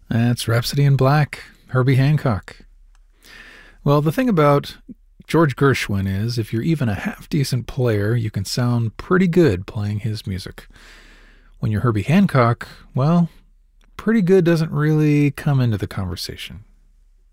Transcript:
That's Rhapsody in Black, Herbie Hancock. Well, the thing about George Gershwin is if you're even a half-decent player, you can sound pretty good playing his music. When you're Herbie Hancock, well, pretty good doesn't really come into the conversation.